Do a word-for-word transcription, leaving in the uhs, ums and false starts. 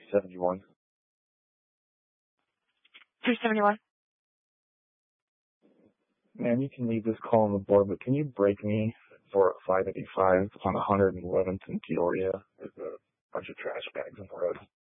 seventy-one. three seventy-one. Man, you can leave this call on the board, but can you break me for five eighty-five on one hundred eleventh and Peoria? There's a bunch of trash bags on the road.